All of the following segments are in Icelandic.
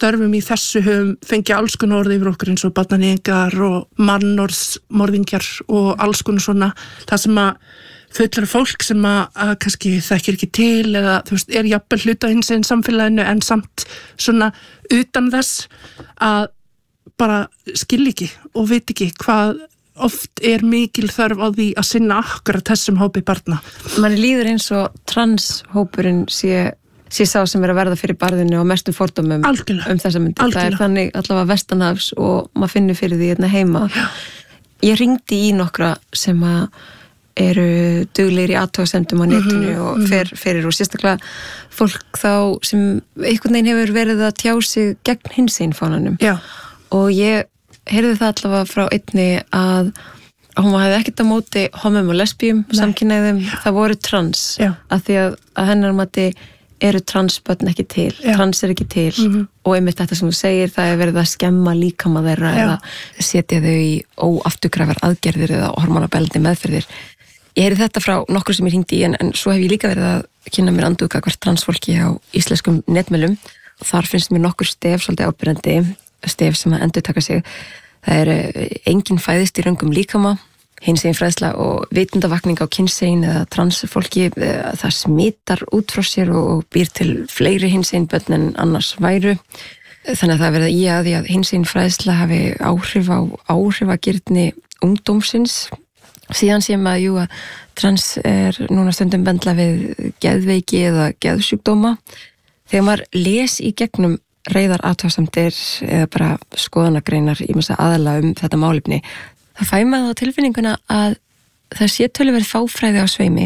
störfum í þessu höfum fengið alls konar orð yfir okkur eins og barnaníðingar og mannorðsmorðingjar og alls konar svona, það sem að fullar fólk sem að kannski þekkir ekki til eða þú veist, jafnvel hluta hins einn samfélaginu en samt svona utan þess að bara skil ekki og veit ekki hvað oft mikil þörf á því að sinna akkurat þessum hópi barna. Manni líður eins og transhópurinn sé sá sem að verða fyrir barðinu og mestum fordómum þessa myndi. Það þannig allavega vestanhafs og maður finnur fyrir því hérna heima. Já. Ég hringdi í nokkra sem að eru duglegir í athugasemdum á netinu og fyrir og sérstaklega fólk þá sem einhvern veginn hefur verið að tjá sig gegn hinsegin fánanum. Já. Og ég heyrði það allavega frá einni að hún hefði ekkert á móti homum og lesbíum, samkynhneigðum, það voru trans. Já. Af því að hennar mati eru transbörn ekki til, trans ekki til og einmitt þetta sem þú segir, það verið að skemma líkama þeirra eða setja þau í óafturkræfar aðgerðir eða hormonabælandi meðferðir. Ég heyri þetta frá nokkur sem ég hringdi í en svo hef ég líka verið að kynna mér andúka hvert transfólki á íslenskum netmælum og þar finnst mér nokkur stef svolítið ábyrjandi, stef sem að endurtaka sig. Það engin fæðist í röngum líkama, hinsegin fræðsla og vitundavakning á kynsegin eða transfólki, það smitar út frá sér og býr til fleiri hinsegin börn en annars væru. Þannig að það verið í að því að hinsegin fræðsla hafi áhrif á áhrifagirni ungdómsins. Síðan sem að trans núna stundum bendla við geðveiki eða geðsjúkdóma. Þegar maður les í gegnum reiðar athugasemdir eða bara skoðanagreinar ýmissa aðala þetta málefni, það fæ maður á tilfinninguna að það sé töluverð fáfræði á sveimi,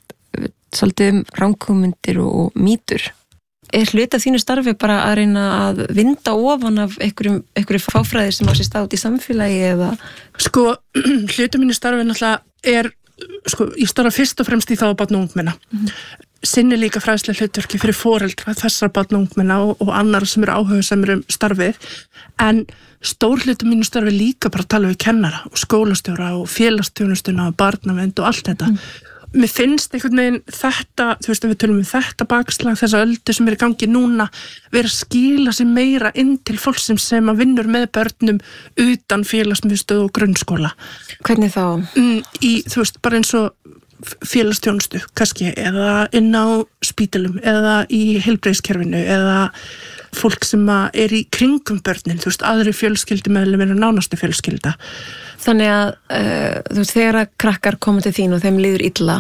svolítið ranghugmyndir og mýtur. Hluti af þínu starfi bara að reyna að vinda ofan af einhverju fáfræði sem á sér stað út í samfélagi eða? Sko, hluti mínu starfi náttúrulega ég starfa fyrst og fremst í þá barna og ungmenna. Sinni líka fræðslega hlutverki fyrir foreldra þessar barna og ungmenna og annar sem eru áhugasamir starfið, en stór hluti mínu starfi líka bara að tala við kennara og skólastjóra og félagsþjónustuna og barnavernd og allt þetta. Mér finnst einhvern veginn þetta, þú veist, ef við tölum þetta bakslag, þessa öldu sem í gangi núna, vera að skila sig meira inn til fólk sem að vinnur með börnum utan félagsmiðstöð og grunnskóla. Hvernig þá? Þú veist, bara eins og félagsþjónustu, kannski, eða inn á spítalum, eða í heilbrigðiskerfinu, eða fólk sem í kringum börnin, þú veist, aðri fjölskyldumeðlimir og nánastu fjölskylda. Þannig að, þú veist, þegar að krakkar koma til þín og þeim líður illa,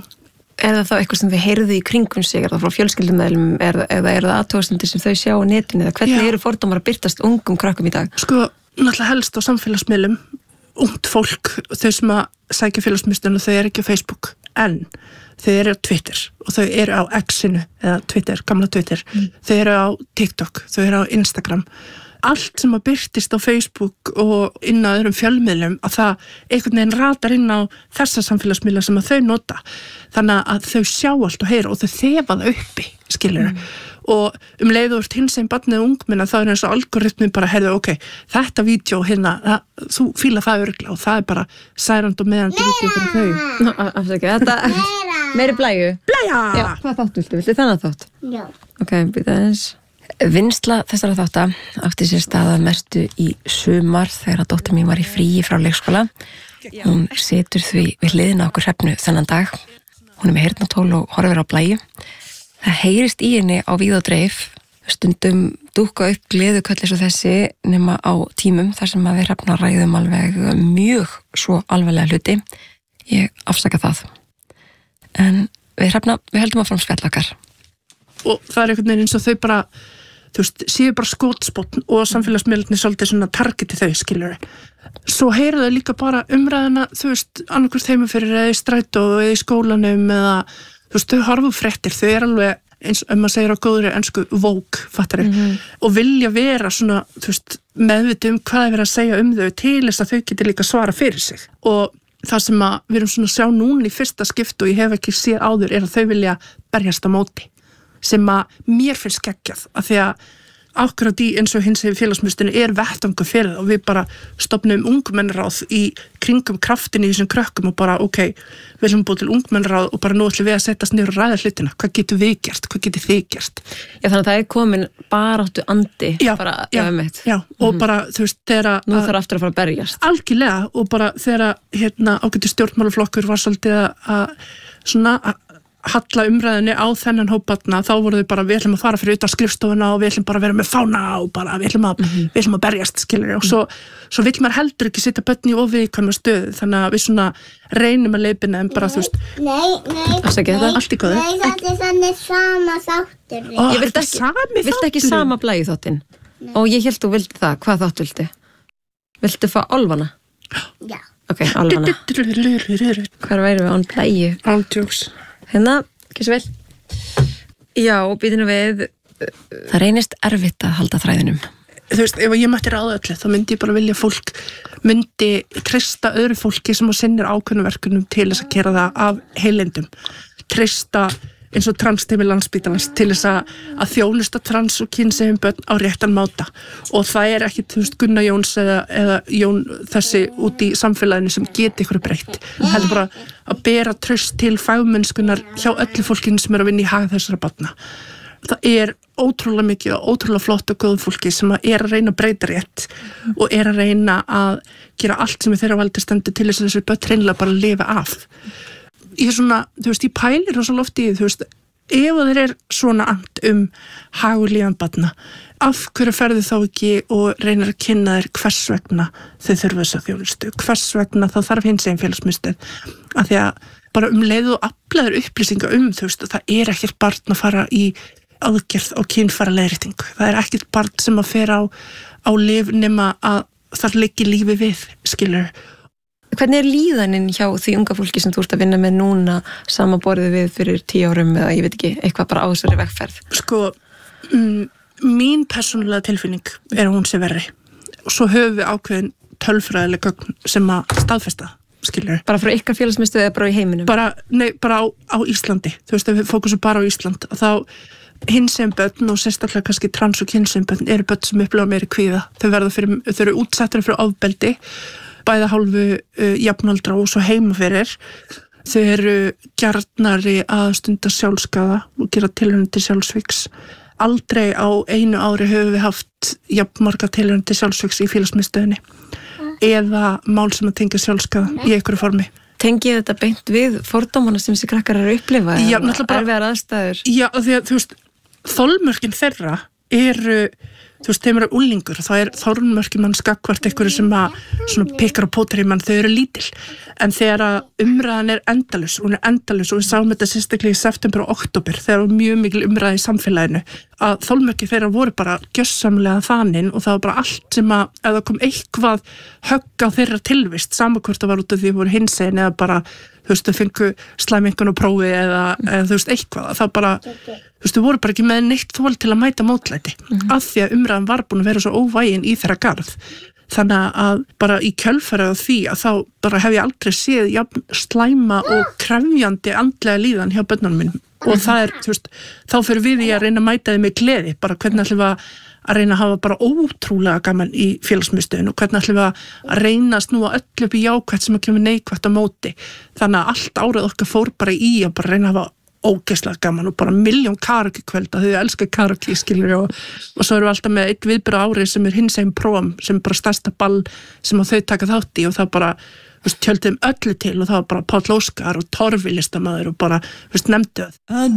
það þá eitthvað sem þið heyrðu í kringum sig, það frá fjölskyldumeðlimum, eða það athugasemdir sem þau sjá á netinu, eða hvernig eru fordómar að birtast ungum krakkum í dag? Sko, náttúrulega helst á samfélagsmiðlum, ungt fólk, þau sem að sækja félagsmiðstöðuna, þau ekki á Facebook, en þau eru á Twitter og þau eru á X-inu, eða Twitter, gamla Twitter, þau eru á TikTok, þau eru á Instagram. Allt sem að birtist á Facebook og inn á öðrum fjölmiðlum, að það einhvern veginn ratar inn á þessa samfélagsmiðla sem að þau nota. Þannig að þau sjá allt og heyra og þau þefa það uppi, skilur. Og leiður hinsegin barnið og ungmenna, þá eins og algoritmin bara heyrðu, ok, þetta vídeo hérna, þú fíla það örugglega og það bara særandi og meðandi vídeo fyrir þau. Afsakið, þetta meiri blæju? Blæja! Já, hvað þátt viltu þannig þátt? Já. Ok, býta eins. Vinnsla þessara þátta átti sér stað að mestu í sumar þegar að dóttir mín var í fríi frá leikskóla. Hún situr því við hliðina okkur Hrefnu þennan dag. Hún með heyrnartól og horfir á blæju. Það heyrist í henni á víð og dreif, stundum dúkka upp gleðuköll eins og þessi nema á tímum þar sem við Hrefna ræðum alveg mjög svo alvarlega hluti. Ég afsaka það. En við Hrefna, við heldum áfram spjall okkar. Og það einhvern veginn eins og þau bara, þú veist, séu bara skotspotn og samfélagsmiðlarnir svolítið svona targeti þau, skilur. Svo heyra þau líka bara umræðina, þú veist, annarkvort heima fyrir eða í strætó eða í skólanum eða þú veist, þau horfa fréttir, þau alveg eins og maður segir á góðri ensku woke, fattar og vilja vera svona, þú veist, meðvita hvað verið að segja þau til þess að þau geti líka svara fyrir sig. Og það sem við erum svona að sjá núna í fyrsta skipti og ég hef ekki séð áður að þau vilja berjast á móti, sem mér finnst geggjað, af því að akkurat í eins og hins í félagsmiðstöðinni vettvangur fyrir það og við bara stofnum ungmennaráð í kringum kraftin í þessum krökkum og bara við ætlum búið til ungmennaráð og bara nú ætlum við að setjast niður og ræða hlutina, hvað getur við gert, hvað getur þið gert. Já, þannig að það komin baráttu andi og bara þú veist þegar nú þarf aftur að fara að berjast. Algjörlega og bara þegar ágætis stjórnmálaflokkur var svolítið að halla umræðinni á þennan hópbarna, þá voru þau bara við ætlum að fara fyrir utan skrifstofuna og við ætlum bara að vera með fána og bara við ætlum að berjast skilur og svo vill maður heldur ekki setja börn í viðkvæma stöðu þannig að við svona reynum að leiðbina en bara þú veist allt í góðu. Nei, þetta þannig sama þáttur. Ég vildi ekki sama blæði þáttinn og ég held þú vildi það, hvað þátt vildi? Vildi fá álfana? Já. Ok, álfana. Hvar væri við án blæði? Ándjóks. Hérna, ekki svo vel. Já, býtinu við, það reynist erfitt að halda þræðinum. Þú veist, ef ég mætti ráða öllu, þá myndi ég bara vilja fólk myndi treysta öðru fólki sem sinnir ákveðnum verkefnum til þess að gera það af heilindum. Treysta eins og transteimi Landspítalans til þess að þjónusta trans og kynsegin börn á réttan máta og það ekki, þú veist, Gunnar Jóns eða Jón þessi út í samfélaginu sem geti ykkur breytt. Heldur bara að bera traust til fagmennskunnar hjá öllu fólkinu sem að vinna í hag þessara barna. Það ótrúlega mikið og ótrúlega flott og góð fólki sem að reyna að breyta rétt og að reyna að gera allt sem þeirra valdi stendur til þess að þessu börn hreinlega bara lifa af. Ég svona, þú veist, ég pælir og svo lofti þú veist, ef þeir svona and hag og líðan barna, af hverju ferðu þá ekki og reynir að kynna þér hvers vegna þau þurfa þess að þjónustu, hvers vegna þá þarf hinsegin félagsmiðstöð, af því að bara leið og aflaður upplýsinga þú veist, það ekkert barn að fara í aðgerð og kynfæra leiðréttingu, það ekkert barn sem að fer á lyf nema að þar liggi lífi við, skilur. Hvernig líðanin hjá því unga fólki sem þú ert að vinna með núna samanborðið við fyrir 10 árum eða ég veit ekki, eitthvað bara á þessari vegferð? Sko, mín persónulega tilfinning að hún sé verri og svo höfum við ákveðin tölfræðileg gögn sem að staðfesta, skilur. Bara frá ykkar félagsmiðstöð eða bara í heiminum? Bara á Íslandi, þú veist, ef við fókusum bara á Ísland og þá hinsegin börn og sérstaklega kannski trans og kynsegin börn börn sem upplifa meiri kvíða, þau eru útsettari fyrir ofbeldi bæða hálfu jafnaldra og svo heima fyrir. Þau eru gjarnari að stunda sjálfskaða og gera tilraunir til sjálfsvíks. Aldrei á einu ári höfum við haft jafnmarga tilraunir til sjálfsvíks í félagsmiðstöðinni eða mál sem að tengja sjálfskaða í einhverju formi. Tengið þetta beint við fordómana sem þessi krakkar eru að upplifa eða erfiðar aðstæður? Já, því að þú veist, þolmörkin þeirra þú veist, þeim úlingur, þá þolmörkin mann gagnvart einhverju sem að svona pikkar og pótar í mann, þau eru lítil en þegar að umræðan endalaus og við sáum þetta sérstaklega í september og október, þegar var mjög mikil umræða í samfélaginu, að þolmörkin þeirra voru bara gjörsamlega þaninn og það var bara allt sem að, ef það kom eitthvað högg á þeirra tilvist, samakvort það var út af því voru hinsegin eða bara þú veist, þau fengu slæmingun og prófi eða þú veist, eitthvað, það bara þú veist, þau voru bara ekki með neitt þol til að mæta mótlæti, af því að umræðan var búin að vera svo óvægin í þeirra garð. Þannig að bara í kjölfarið á því að þá bara hef ég aldrei séð jafn slæma og krefjandi andlega líðan hjá börnunum mínum og það þú veist, þá fyrir við í að reyna að mæta þið með gleði, bara hvernig ætlum við að reyna að hafa bara ótrúlega gaman í félagsmiðstöðinu og hvernig ætlum við að reyna að snúa öll upp í jákvætt sem að kemur neikvætt á móti. Þannig að allt árið okkar fór bara í að bara reyna að hafa ógeðslega gaman og bara 1.000.000 karaoke-kvöld að þau elska karaoke, skilur og svo erum við alltaf með eitt viðburð á ári sem hinsegin prom, sem bara stærsta ball sem að þau taka þátt í og það bara tjöldum öllu til og það var bara Páll Óskar og Torfi listamaður og bara nefndu það.